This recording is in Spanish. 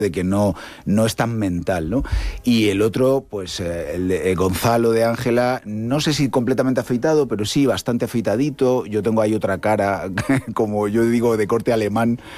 de que no es tan mental, ¿no? Y el otro, pues el de Gonzalo de Ángela, no sé si completamente afeitado, pero sí bastante afeitadito. Yo tengo ahí otra cara, como yo digo, de corte alemán,